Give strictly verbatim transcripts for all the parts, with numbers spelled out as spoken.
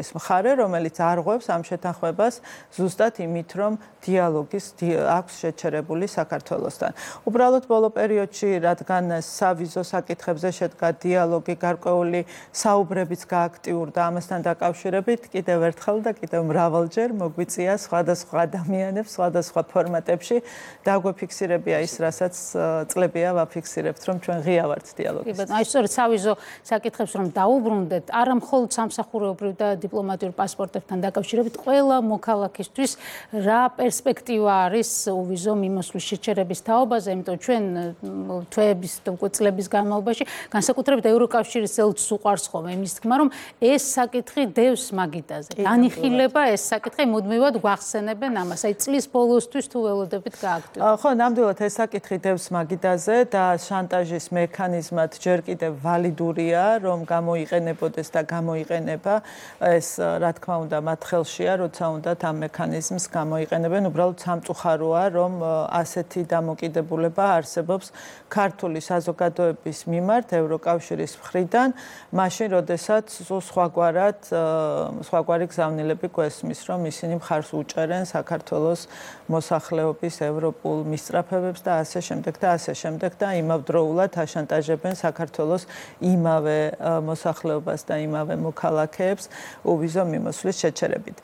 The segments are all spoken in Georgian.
საქართველოს მხარე, რომელიც არღვევს ამ შეთანხმებას ზუსტად იმით, რომ დიალოგის აქვს შეჩერებული საქართველოსთან. უბრალოდ ბოლო პერიოდში, რადგან სავიზო საკითხებზე შედგა დიალოგი, გარკვეული საუბრებიც გააქტიურდა ამასთან დაკავშირებით, კიდევ ერთხელ და კიდევ მრავალჯერ მოგვიწია სხვადასხვა ადამიანებს, სხვადასხვა ფორმატებში დაგვეფიქსირებია ის, რასაც წლებია ვაფიქსირებთ, რომ ჩვენ ღია ვართ დიალოგის. კი ბატონო, აი სწორედ სავიზო საკითხებს რომ დაუბრუნდეთ, არა მხოლოდ სამსახურეობრივ და დიპლომატიურ პასპორტებთან დაკავშირებით, ყველა მოქალაქისთვის რა პერსპექტივა არის უვიზო მიმოსვლის შეჩერების თაობაზე, იმიტომ ჩვენ თვეების და წლების განმავლობაში განსაკუთრებით ევროკავშირის ელჩს უყვარს ხოლმე იმის თქმა, რომ ეს საკითხი დევს მაგიდაზე. განიხილება ეს საკითხი მუდმივად გვახსენებენ ამას. აი წლის ბოლოსთვის თუ ველოდებით გააქტიურდა. ხო, ნამდვილად ეს საკითხი დევს მაგიდაზე და შანტაჟის მექანიზმად ჯერ კიდევ ვალიდურია, რომ გამოიყენებოდეს და გამოიყენება. ეს რა თქმა უნდა მათ ხელშია, როცა უნდათ ამ მექანიზმს გამოიყენებენ. უბრალოდ სამწუხაროა, რომ ასეთი დამოკიდებულება არსებობს ქართული საზოგადოების მიმართ ევროკავშირის მხრიდან, მაშინ როდესაც სხვაგვარად სხვაგვარი გზავნილები გვესმის, რომ ისინი მხარს უჭერენ საქართველოს მოსახლეობის ევროპულ მისწრაფებებს და ასე შემდეგ და ასე შემდეგ და იმავდროულად აშანტაჟებენ საქართველოს იმავე მოსახლეობას და იმავე მოქალაქეებს უვიზო მიმოსვლის შეჩერებით.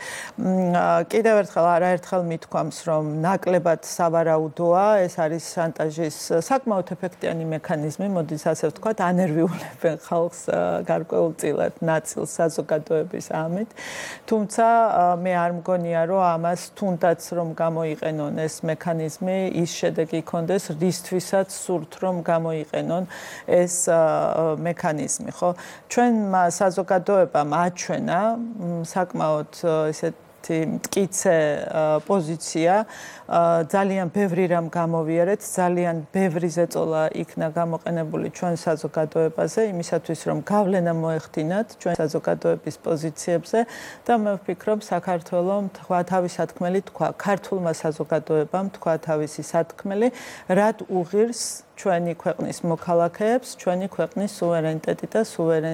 კიდევ ერთხელ არაერთხელ მithქვამს, რომ ნაკლებად სავარაუდოა, ეს არის შანტაჟის საკმაოდ ეფექტიანი მექანიზმი, მოდით ასე ვთქვათ, ანერვიულებენ ხალხს გარკვეულწილად ნაწილს საზოგადოების ამით. თუმცა მე არ მგონია, რომ ამას თუნდაც რომ გამოიყენონ ეს მექანიზმი, ის შედეგი იქონდეს, რისთვისაც სურთ რომ გამოიყენონ ეს მექანიზმი, ხო? ჩვენმა საზოგადოებამ აჩვენა საკმაოდ ესეთ მტკიცე პოზიცია, ძალიან ბევრი რამ გამოვიარეთ, ძალიან ბევრი ზეწოლა იქნა გამოყენებული ჩვენ საზოგადოებაზე, იმისათვის რომ გავლენა მოეხდინათ ჩვენ საზოგადოების პოზიციებზე და მე ვფიქრობ, საქართველომ თქვა თავის სათქმელი თქვა, ქართულმა საზოგადოებამ თქვა თავისი სათქმელი, რად უღირს ჩვენი ქვეყნის მოქალაქეებს, ჩვენი ქვეყნის სუვერენიტეტი და სუვერენიტეტი